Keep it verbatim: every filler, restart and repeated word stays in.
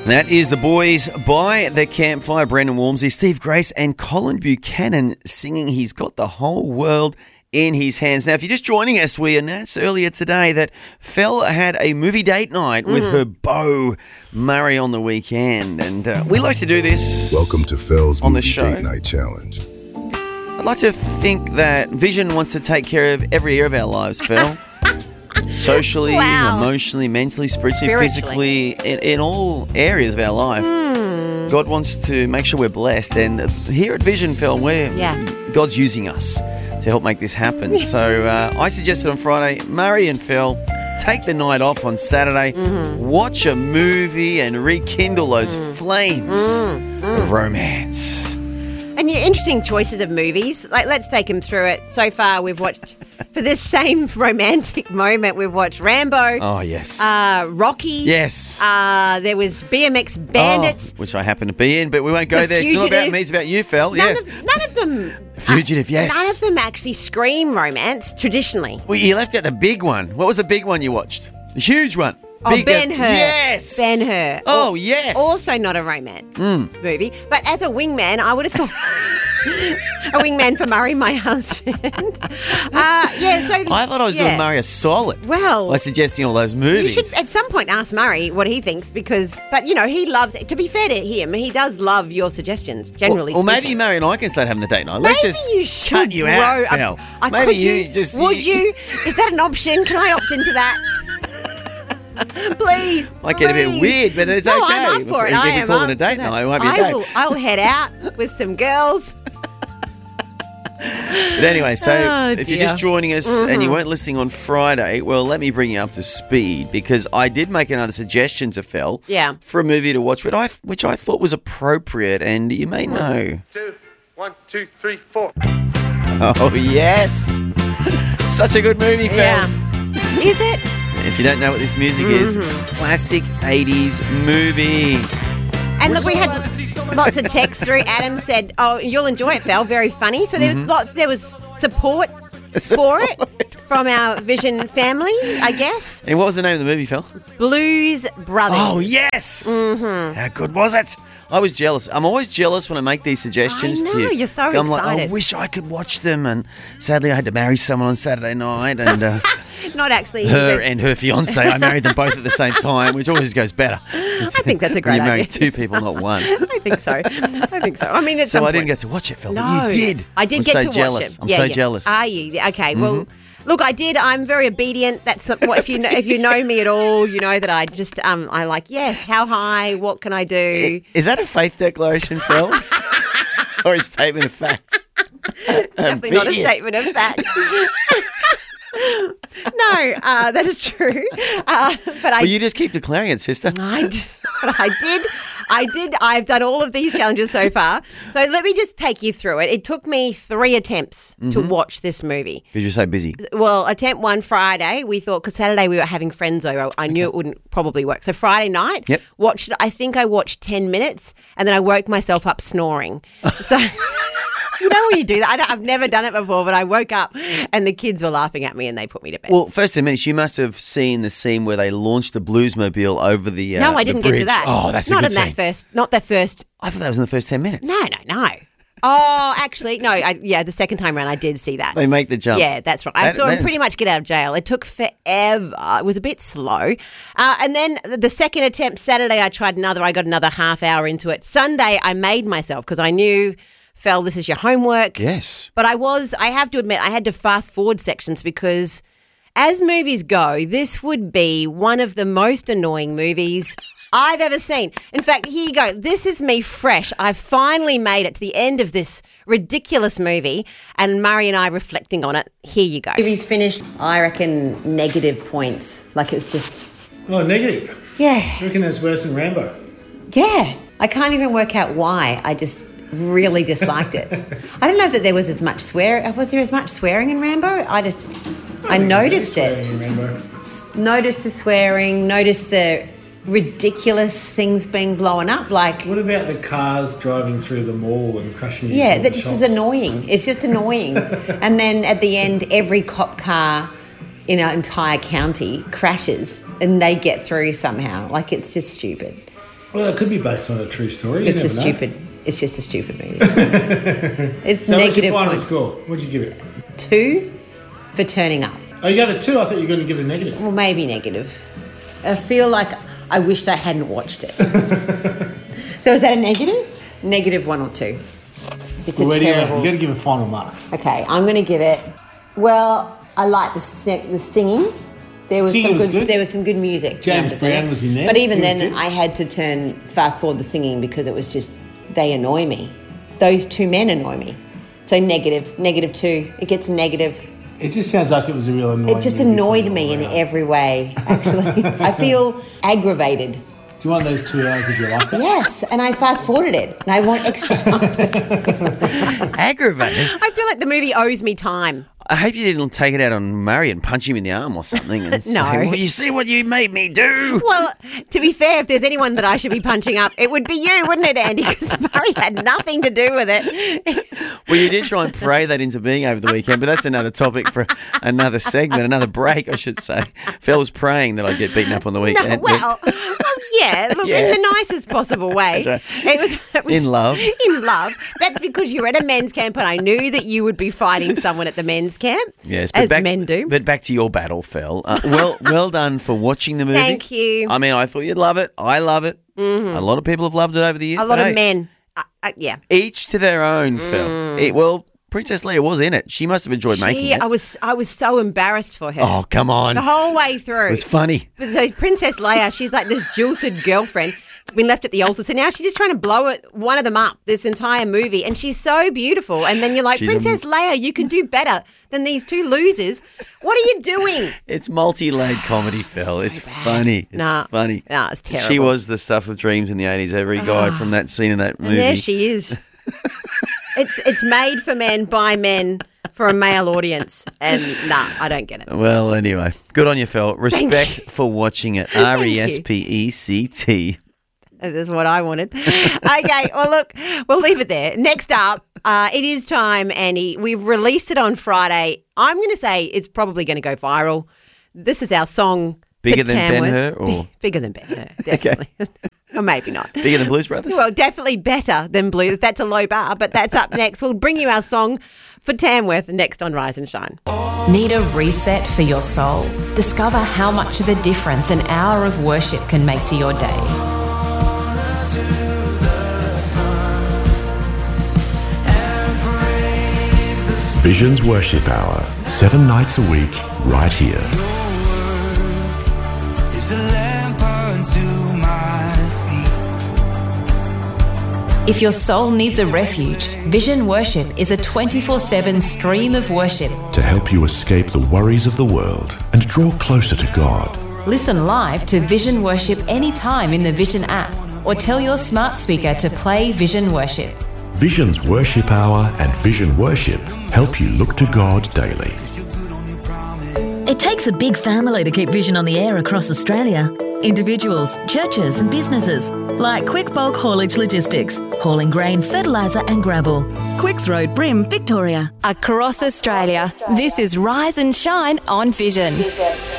That is The Boys by The Campfire. Brendan Walmsley, Steve Grace and Colin Buchanan singing He's Got the Whole World in His Hands. Now, if you're just joining us, we announced earlier today that Fel had a movie date night with mm-hmm. her beau, Murray, on the weekend. And uh, we like to do this Welcome to Fel's on Movie the show. Date Night Challenge. I'd like to think that Vision wants to take care of every area of our lives, Fel. Socially, wow. emotionally, mentally, spiritually, Spiritually. physically, in, in all areas of our life. Mm. God wants to make sure we're blessed. And here at Vision, Phil, we're, yeah. God's using us to help make this happen. So uh, I suggested on Friday, Murray and Phil, take the night off on Saturday, mm-hmm. watch a movie and rekindle those mm. flames mm. Mm. of romance. And your interesting choices of movies. Like, let's take them through it. So far, we've watched, for this same romantic moment, we've watched Rambo. Oh, yes. Uh, Rocky. Yes. Uh, there was B M X Bandits. Oh, which I happen to be in, but we won't go The there. It's not about me, it's about you, Phil. None Yes. Of, none of them. Fugitive, uh, yes. None of them actually scream romance traditionally. Well, you left out the big one. What was the big one you watched? The huge one. Oh, Bigger. Ben-Hur. Yes. Ben-Hur. Oh, Al- yes. Also not a romance Mm. movie. But as a wingman, I would have thought... a wingman for Murray, my husband. uh, yeah, so... I thought I was yeah. doing Murray a solid Well... by suggesting all those movies. You should at some point ask Murray what he thinks because... But, you know, he loves... To be fair to him, he does love your suggestions, generally Or, or maybe speaking. Murray and I can start having the date night. Let's Maybe just you should cut you grow out, up. Phil. I, Maybe could you, you just... Would you? Is that an option? Can I opt into that? Please. Might get a bit please. weird, but it's no, okay. I'm up for it. If I you am call up it a date for that. night, it won't be a I date. will, I'll head out with some girls. But anyway, so Oh, if you're dear. just joining us Mm-hmm. and you weren't listening on Friday, well, let me bring you up to speed because I did make another suggestion to Phil Yeah. for a movie to watch, which I, which I thought was appropriate, and you may know. Two, one, two, three, four. Oh, yes. Such a good movie, Phil. Yeah. Is it? If you don't know what this music Mm-hmm. is, classic eighties movie. And look, we had lots of texts through. Adam said, "Oh, you'll enjoy it, Val. Very funny." So there was Mm-hmm. lots. There was support for it from our Vision family, I guess. And what was the name of the movie, Phil? Blues Brothers. Oh, yes. Mm-hmm. How good was it? I was jealous. I'm always jealous when I make these suggestions I know, to you. you're so I'm like, I excited. wish I could watch them. And sadly, I had to marry someone on Saturday night. And uh, Not actually. her but- and her fiance, I married them both at the same time, which always goes better. I think that's a great You idea. married two people, not one. I think so. I think so. I mean, at So some I didn't point- get to watch it, Phil. No, But you did. I did I'm get so to jealous. watch it. I'm Yeah, so yeah. jealous. Are you? Okay. Well, look, I did. I'm very obedient. That's what if you know, if you know me at all, you know that I just um I like yes. How high? What can I do? Is that a faith declaration, Phil? Or a statement of fact? Definitely not a Obedient. statement of fact. No, uh, that is true. Uh, but I, Well, you just keep declaring it, sister. I did, but I did, I did. I've done all of these challenges so far. So let me just take you through it. It took me three attempts to watch this movie. Because you're so busy. Well, attempt one Friday, we thought, because Saturday we were having friends over, I knew it wouldn't probably work. So Friday night, Yep. watched it. I think I watched ten minutes and then I woke myself up snoring. So, you know when you do that? I don't, I've never done it before, but I woke up and the kids were laughing at me and they put me to bed. Well, first ten minutes, you must have seen the scene where they launched the Bluesmobile over the uh, no, I the didn't get to bridge. that. Oh, that's not a good in scene. that first, not the first. I thought that was in the first ten minutes. No, no, no. Oh, actually, no. I, yeah, the second time around, I did see that. They make the jump. Yeah, that's right. I That- saw him that's- pretty much get out of jail. It took forever. It was a bit slow. Uh, and then the second attempt, Saturday, I tried another. I got another half hour into it. Sunday, I made myself because I knew, Fel, this is your homework. Yes. But I was, I have to admit, I had to fast forward sections because as movies go, this would be one of the most annoying movies I've ever seen. In fact, here you go. This is me fresh. I finally made it to the end of this ridiculous movie and Murray and I reflecting on it. Here you go. Movie's finished. I reckon negative points. Like it's just, Oh, negative. yeah, I reckon that's worse than Rambo. yeah. I can't even work out why. I just really disliked it. I don't know that there was as much swear. Was there as much swearing in Rambo? I just, I noticed it. Swearing in Rambo. Noticed the swearing, noticed the ridiculous things being blown up. Like, What about the cars driving through the mall and crashing into yeah, all the that just is shops? annoying. It's just annoying. And then at the end, every cop car in our entire county crashes and they get through somehow. Like, it's just stupid. Well, it could be based on a true story. You It's a never know. stupid. It's just a stupid movie. It's So what's your negative final points. score? What'd you give it? Two for turning up. Oh, you gave it two? I thought you were going to give it a negative. Well, maybe negative. I feel like I wished I hadn't watched it. So is that a negative? Negative one or two. It's Well, a where do you, terrible. you got to give a final mark. Okay, I'm going to give it. Well, I like the sing- the singing. There was Singing some was good, good. There was some good music. James numbers in Brown it. was in there. But even He was then, good. I had to turn fast forward the singing because it was just they annoy me. Those two men annoy me. So negative, negative two. It gets negative. It just sounds like it was a real annoying It just movie annoyed for you me all in around. every way. Actually, I feel aggravated. Do you want those two hours of your life back? Yes, and I fast forwarded it, and I want extra time. Aggravated. I feel like the movie owes me time. I hope you didn't take it out on Murray and punch him in the arm or something. And say, No. well, you see what you made me do? Well, to be fair, if there's anyone that I should be punching up, it would be you, wouldn't it, Andy? Because Murray had nothing to do with it. Well, you did try and pray that into being over the weekend, but that's another topic for another segment, another break, I should say. Phil was praying that I'd get beaten up on the No, weekend. well, well, yeah, look, Yeah. in the nicest possible way. That's It was, it was In love. In love. That's because you're at a men's camp, and I knew that you would be fighting someone at the men's camp. Yes, but as back, men do. But back to your battle, Phil. Uh, well, well done for watching the movie. Thank you. I mean, I thought you'd love it. I love it. A lot of people have loved it over the years. a lot but of hey, men. Uh, uh, yeah. Each to their own, Phil. It, well, Princess Leia was in it. She must have enjoyed making Gee, it. I was I was so embarrassed for her. Oh, come on. The whole way through. It was funny. But so Princess Leia, she's like this jilted girlfriend, been left at the altar. So now she's just trying to blow it, one of them up this entire movie. And she's so beautiful. And then you're like, She's a- Princess Leia, you can do better than these two losers. What are you doing? It's multi-layered comedy, Phil. It's funny. It's Nah. funny. Nah, it's terrible. She was the stuff of dreams in the eighties. Every guy from that scene in that movie. And there she is. it's it's made for men by men for a male audience. And nah, I don't get it. Well, anyway, good on you, Phil. Respect for watching it. R E S P E C T. That's what I wanted. Okay, well, look, we'll leave it there. Next up, uh, it is time, Andy. We've released it on Friday. I'm going to say it's probably going to go viral. This is our song. Bigger for than Tamworth. Ben-Hur, or- Big- bigger than Ben-Hur, definitely. Or maybe not. Bigger than Blues Brothers? Well, definitely better than Blue. That's a low bar, but that's up next. We'll bring you our song for Tamworth next on Rise and Shine. Need a reset for your soul? Discover how much of a difference an hour of worship can make to your day. Visions Worship Hour, seven nights a week, right here. If your soul needs a refuge, Vision Worship is a twenty-four seven stream of worship. To help you escape the worries of the world and draw closer to God. Listen live to Vision Worship anytime in the Vision app or tell your smart speaker to play Vision Worship. Visions Worship Hour and Vision Worship help you look to God daily. It takes a big family to keep Vision on the air across Australia. Individuals, churches and businesses like Quick Bulk Haulage Logistics, hauling grain, fertiliser and gravel. Quicks Road, Brim, Victoria. Across Australia, this is Rise and Shine on Vision.